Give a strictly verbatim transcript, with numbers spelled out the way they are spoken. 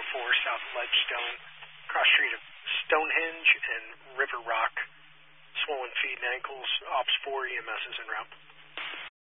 oh four south of Ledgestone, cross street of Stonehenge and River Rock. Swollen feet and ankles, Ops four E M S is en route.